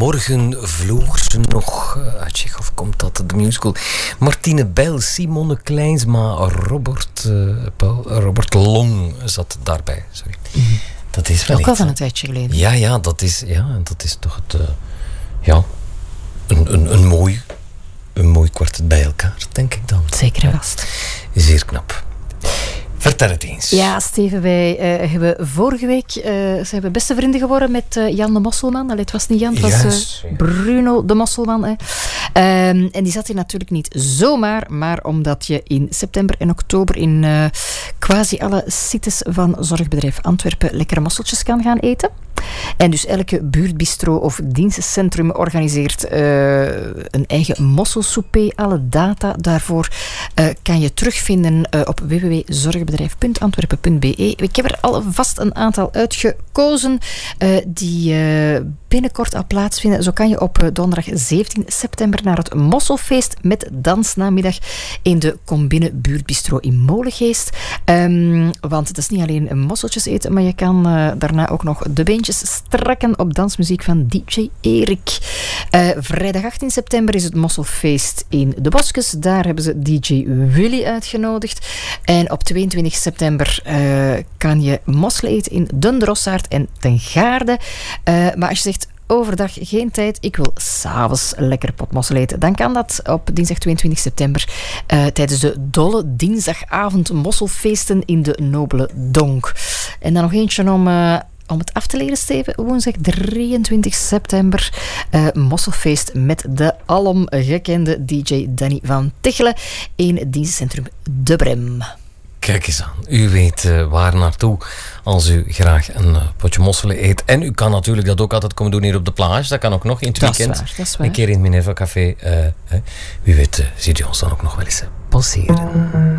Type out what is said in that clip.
Morgen vloog ze nog uit Tsjechov, komt dat, de musical. Martine Bijl, Simone Kleinsma, Robert Long zat daarbij. Sorry. Mm-hmm. Dat is wel ook al van hè? een tijdje geleden. Ja, dat is toch het... een mooi kwartet bij elkaar, denk ik dan. Zeker en vast. Zeer knap. Vertel het eens. Ja, Steven, wij hebben vorige week zijn we beste vrienden geworden met Jan de Mosselman. Allee, het was niet Jan, het was Bruno de Mosselman. En die zat hier natuurlijk niet zomaar, maar omdat je in september en oktober in quasi alle sites van Zorgbedrijf Antwerpen lekkere mosseltjes kan gaan eten. En dus elke buurtbistro of dienstencentrum organiseert een eigen mosselsouper. Alle data daarvoor kan je terugvinden op www.zorgbedrijf.antwerpen.be. Ik heb er alvast een aantal uitgekozen die binnenkort al plaatsvinden. Zo kan je op donderdag 17 september naar het Mosselfeest met dansnamiddag in de Combine buurtbistro in Molengeest. Want het is niet alleen mosseltjes eten, maar je kan daarna ook nog de beentjes strakken op dansmuziek van DJ Erik. Vrijdag 18 september is het Mosselfeest in de Boskes. Daar hebben ze DJ Willy uitgenodigd. En op 22 september kan je mosselen eten in Dundrossaard en Ten Gaarde. Maar als je zegt overdag geen tijd, ik wil 's avonds lekker potmossel eten, dan kan dat op dinsdag 22 september tijdens de dolle dinsdagavond mosselfeesten in de Nobele Donk. En dan nog eentje om het af te leren, Steven. Woensdag 23 september. Mosselfeest met de alom gekende DJ Danny van Tichelen in het dienstencentrum De Brem. Kijk eens aan. U weet waar naartoe als u graag een potje mosselen eet. En u kan natuurlijk dat ook altijd komen doen hier op de plage. Dat kan ook nog in het weekend. Dat is waar. Een keer in het Minerva Café. Wie weet ziet u ons dan ook nog wel eens poseren.